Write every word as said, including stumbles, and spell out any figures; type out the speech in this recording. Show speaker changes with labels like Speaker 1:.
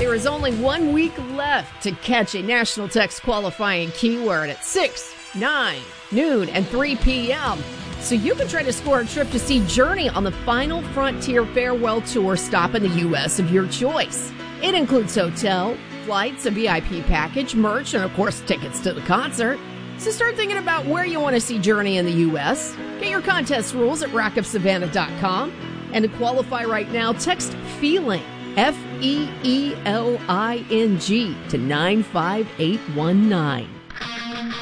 Speaker 1: There is only one week left to catch a national text qualifying keyword at six, nine, noon, and three p.m. So you can try to score a trip to see Journey on the final Frontier Farewell Tour stop in the U S of your choice. It includes hotel, flights, a V I P package, merch, and of course tickets to the concert. So start thinking about where you want to see Journey in the U S. Get your contest rules at rock of savannah dot com. And to qualify right now, text FEELING, F E E L I N G, to nine five eight one nine.